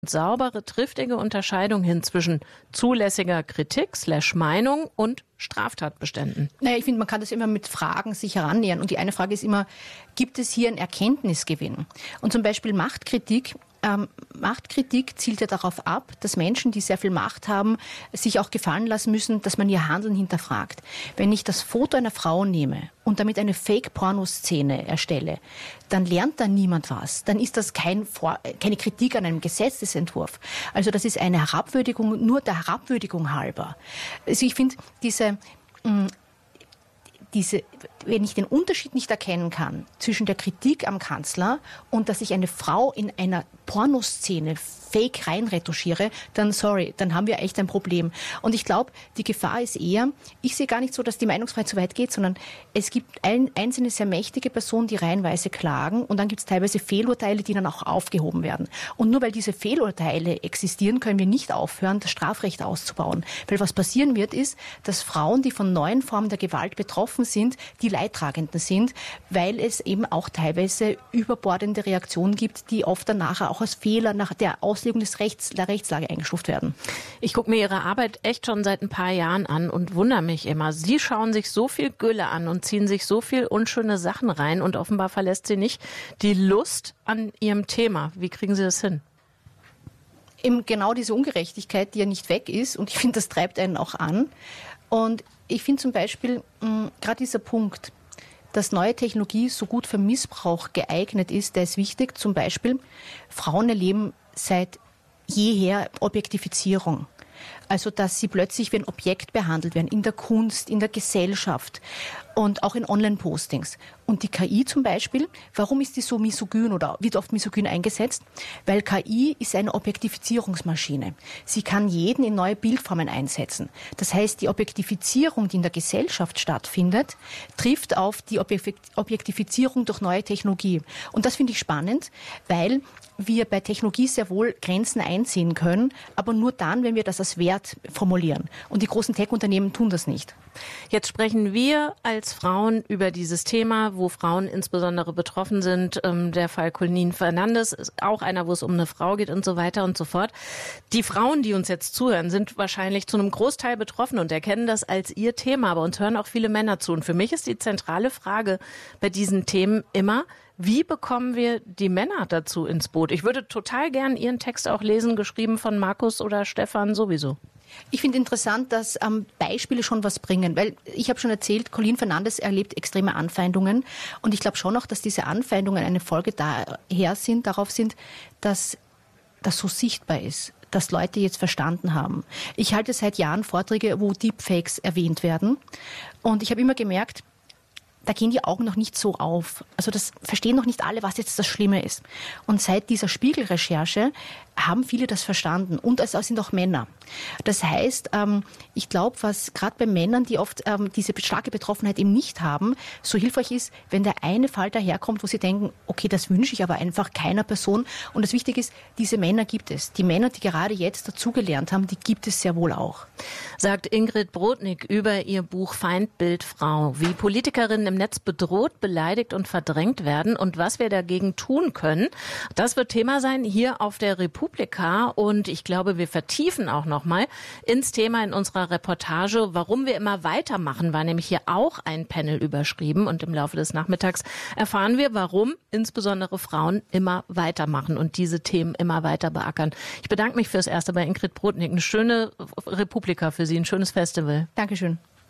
saubere, triftige Unterscheidung hin zwischen zulässiger Kritik / Meinung und Straftatbeständen? Naja, ich finde, man kann das immer mit Fragen sich herannähern. Und die eine Frage ist immer, gibt es hier einen Erkenntnisgewinn? Und zum Beispiel Machtkritik zielt ja darauf ab, dass Menschen, die sehr viel Macht haben, sich auch gefallen lassen müssen, dass man ihr Handeln hinterfragt. Wenn ich das Foto einer Frau nehme und damit eine Fake-Pornoszene erstelle, dann lernt da niemand was. Dann ist das keine Kritik an einem Gesetzesentwurf. Also das ist eine Herabwürdigung, nur der Herabwürdigung halber. Also ich finde, wenn ich den Unterschied nicht erkennen kann zwischen der Kritik am Kanzler und dass ich eine Frau in einer Pornoszene fake reinretuschiere, dann haben wir echt ein Problem. Und ich glaube, die Gefahr ist eher, ich sehe gar nicht so, dass die Meinungsfreiheit so weit geht, sondern es gibt einzelne sehr mächtige Personen, die reihenweise klagen und dann gibt es teilweise Fehlurteile, die dann auch aufgehoben werden. Und nur weil diese Fehlurteile existieren, können wir nicht aufhören, das Strafrecht auszubauen. Weil was passieren wird, ist, dass Frauen, die von neuen Formen der Gewalt betroffen sind, die Leidtragenden sind, weil es eben auch teilweise überbordende Reaktionen gibt, die oft danach auch als Fehler nach der Auslegung der Rechtslage eingestuft werden. Ich gucke mir Ihre Arbeit echt schon seit ein paar Jahren an und wundere mich immer. Sie schauen sich so viel Gülle an und ziehen sich so viel unschöne Sachen rein und offenbar verlässt Sie nicht die Lust an Ihrem Thema. Wie kriegen Sie das hin? Eben genau diese Ungerechtigkeit, die ja nicht weg ist, und ich finde, das treibt einen auch an. Und ich finde zum Beispiel gerade dieser Punkt, dass neue Technologie so gut für Missbrauch geeignet ist, der ist wichtig. Zum Beispiel, Frauen erleben seit jeher Objektifizierung. Also, dass sie plötzlich wie ein Objekt behandelt werden, in der Kunst, in der Gesellschaft und auch in Online-Postings. Und die KI zum Beispiel, warum ist die so misogyn oder wird oft misogyn eingesetzt? Weil KI ist eine Objektifizierungsmaschine. Sie kann jeden in neue Bildformen einsetzen. Das heißt, die Objektifizierung, die in der Gesellschaft stattfindet, trifft auf die Objektifizierung durch neue Technologie. Und das finde ich spannend, weil wir bei Technologie sehr wohl Grenzen einziehen können, aber nur dann, wenn wir das als Wert formulieren. Und die großen Tech-Unternehmen tun das nicht. Jetzt sprechen wir als Frauen über dieses Thema, wo Frauen insbesondere betroffen sind. Der Fall Colleen Fernandes ist auch einer, wo es um eine Frau geht und so weiter und so fort. Die Frauen, die uns jetzt zuhören, sind wahrscheinlich zu einem Großteil betroffen und erkennen das als ihr Thema. Aber uns hören auch viele Männer zu. Und für mich ist die zentrale Frage bei diesen Themen immer, wie bekommen wir die Männer dazu ins Boot? Ich würde total gern Ihren Text auch lesen, geschrieben von Markus oder Stefan sowieso. Ich finde interessant, dass Beispiele schon was bringen, weil ich habe schon erzählt, Colleen Fernandes erlebt extreme Anfeindungen und ich glaube schon auch, dass diese Anfeindungen eine Folge darauf sind, dass das so sichtbar ist, dass Leute jetzt verstanden haben. Ich halte seit Jahren Vorträge, wo Deepfakes erwähnt werden und ich habe immer gemerkt, da gehen die Augen noch nicht so auf. Also das verstehen noch nicht alle, was jetzt das Schlimme ist. Und seit dieser Spiegel-Recherche haben viele das verstanden. Und es sind auch Männer. Das heißt, ich glaube, was gerade bei Männern, die oft diese starke Betroffenheit eben nicht haben, so hilfreich ist, wenn der eine Fall daherkommt, wo sie denken, okay, das wünsche ich aber einfach keiner Person. Und das Wichtige ist, diese Männer gibt es. Die Männer, die gerade jetzt dazugelernt haben, die gibt es sehr wohl auch. Sagt Ingrid Brodnik über ihr Buch Feindbild Frau, wie Politikerinnen im Netz bedroht, beleidigt und verdrängt werden und was wir dagegen tun können. Das wird Thema sein hier auf der Republika und ich glaube, wir vertiefen auch nochmal ins Thema in unserer Reportage, warum wir immer weitermachen, war nämlich hier auch ein Panel überschrieben und im Laufe des Nachmittags erfahren wir, warum insbesondere Frauen immer weitermachen und diese Themen immer weiter beackern. Ich bedanke mich fürs Erste bei Ingrid Brodnik. Eine schöne Republika für Sie, ein schönes Festival. Dankeschön.